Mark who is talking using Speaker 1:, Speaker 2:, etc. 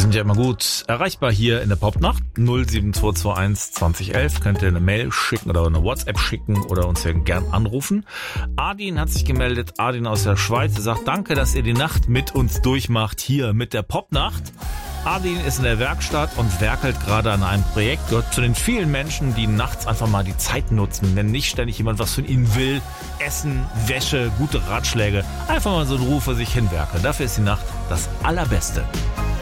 Speaker 1: sind ja immer gut erreichbar hier in der Popnacht. 07221 2011. Könnt ihr eine Mail schicken oder eine WhatsApp schicken oder uns ja gern anrufen. Adin hat sich gemeldet. Adin aus der Schweiz. Er sagt, danke, dass ihr die Nacht mit uns durchmacht hier mit der Popnacht. Adin ist in der Werkstatt und werkelt gerade an einem Projekt. Gehört zu den vielen Menschen, die nachts einfach mal die Zeit nutzen, wenn nicht ständig jemand was von ihnen will. Essen, Wäsche, gute Ratschläge. Einfach mal so in Ruhe vor sich hin werkeln. Dafür ist die Nacht das Allerbeste.